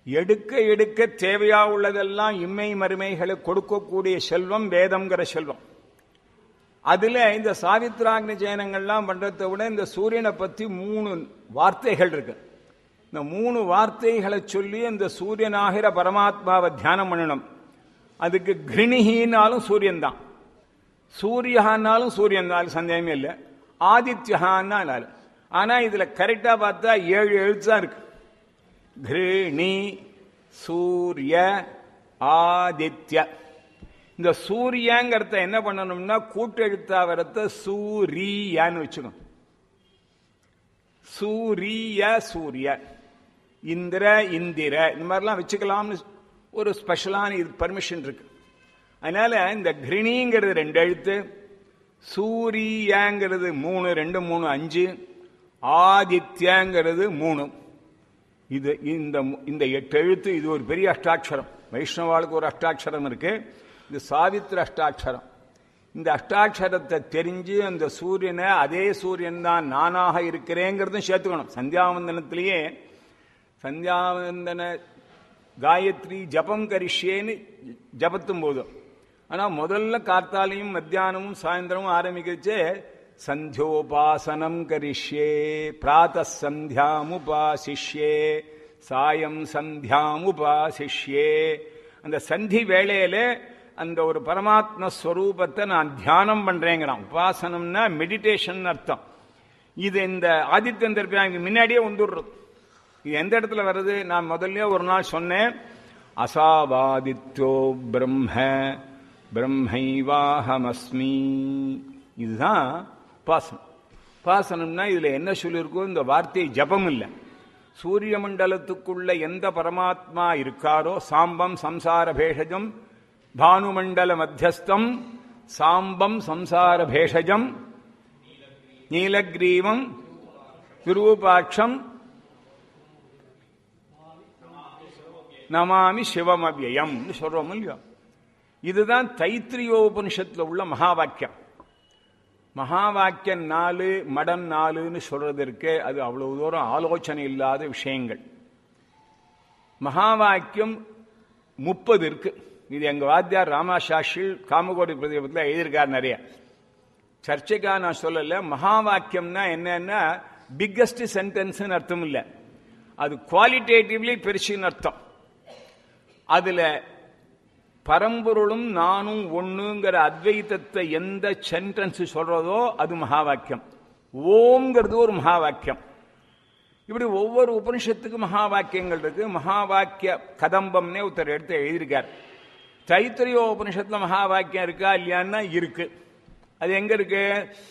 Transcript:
எடுக்க எடுக்க தேவையா உள்ளதெல்லாம் இம்மை மறுமைகளை கொடுக்கக்கூடிய செல்வம் வேதம்ங்கிற செல்வம். அதுல இந்த சாவித்ராக்னி ஜெயனங்கள்லாம் பண்றதை விட இந்த சூரியனை பத்தி 3 வார்த்தைகள் இருக்கு. இந்த 3 வார்த்தைகளை சொல்லி இந்த சூரியனாகிற பரமாத்மாவை தியானம் பண்ணணும். அதுக்கு கிருணிகினாலும் சூரியன் தான், சூரியனாலும் சூரியன் தான், சந்தேகமே இல்லை. ஆதித்யஹான்னாலும். ஆனா இதுல கரெக்டா பார்த்தா 7 எழுத்து தான் இருக்கு. கிருணி சூரிய ஆதித்ய. இந்த சூரியங்கிறத என்ன பண்ணணும்னா கூட்டெழுத்தா வரத்த சூரியான்னு வச்சுக்கணும். சூரிய சூரிய இந்திர இந்திர இந்த மாதிரிலாம் வச்சுக்கலாம்னு ஒரு ஸ்பெஷலான இது பர்மிஷன் இருக்கு. அதனால இந்த கிருணிங்கிறது 2 எழுத்து, சூரியங்கிறது 3, 2, 3, 5, ஆதித்யங்கிறது 3. இது இந்த 8 எழுத்து. இது ஒரு பெரிய அஷ்டாட்சரம். வைஷ்ணவாளுக்கு ஒரு அஷ்டாட்சரம் இருக்கு, இது சாவித்திர அஷ்டாட்சரம். இந்த அஷ்டாட்சரத்தை தெரிஞ்சு அந்த சூரியனை அதே சூரியன் தான் நானாக இருக்கிறேங்கிறதும் சேர்த்துக்கணும். சந்தியாவந்தனத்திலேயே சந்தியாவந்தன காயத்ரி ஜபம் கரிஷ்யேன்னு ஜபத்தும் போதும். ஆனா முதல்ல கார்த்தாலையும் மத்தியானமும் சாயந்தரமும் ஆரம்பிக்கச்சே சந்தியோபாசனம் கரிஷ்யே, பிராத சந்தியாமுபாசிஷ்யே, சாயம் சந்தியாமுபாசிஷ்யே. அந்த சந்தி வேளையில அந்த ஒரு பரமாத்ம ஸ்வரூபத்தை நான் தியானம் பண்றேங்கிறான். உபாசனம்னா மெடிடேஷன் அர்த்தம். இது இந்த ஆதித்யன் தர்பியாங்க முன்னாடியே வந்துடுறது. இது எந்த இடத்துல வருது? நான் முதல்ல ஒரு நாள் சொன்னேன், அசாவாதித்யோ பிரம்ம பிரம்மைவாஹமஸ்மி. இதுதான் உபாசனம். உபாசனம்னா இதுல என்ன சொல்லியிருக்கோ இந்த வார்த்தை ஜபம் இல்லை. சூரிய மண்டலத்துக்குள்ள எந்த பரமாத்மா இருக்காரோ சாம்பம் சம்சார பேஷஜம் பானுமண்டல மத்தியஸ்தம் சாம்பம் சம்சார பேஷஜம் நீலகிரீவம் விரூபாட்சம் நமாமி சிவமவ்யயம் சொல்றோம் இல்லையா? இதுதான் தைத்திரியோபனிஷத்துல உள்ள மகா வாக்கியம். மகா வாக்கியம் 4 மடம் 4ன்னு சொல்றது இருக்கு. அது அவ்வளவு தூரம் ஆலோசனை இல்லாத விஷயங்கள். மகா வாக்கியம் 30 இருக்கு. இது எங்க வாத்தியார் ராமாசாஸ்திரி காமகோடி பிரதீபத்தில் எழுதியிருக்கார் நிறைய. சர்ச்சைக்கா நான் சொல்லல. மகா வாக்கியம்னா என்னன்னா பிக்கஸ்ட் சென்டென்ஸ் அர்த்தம் இல்லை, அது குவாலிட்டேட்டிவ்லி பெருசுன்னு அர்த்தம். அதுல பரம்பொருளும் நானும் ஒண்ணுங்கிற அத்வைத்தத்தை எந்த சென்டென்ஸ் சொல்றதோ அது மகா வாக்கியம். ஓம்ங்கிறது ஒரு மகா வாக்கியம். இப்படி ஒவ்வொரு உபனிஷத்துக்கு மகா வாக்கியங்கள் இருக்கு. மகா வாக்கிய கதம்பம்னே ஒருத்தர் எடுத்து எழுதியிருக்கார். தைத்திரிய உபனிஷத்துல மகா வாக்கியம் இருக்கா இல்லையான்னா இருக்கு. அது எங்க இருக்கு?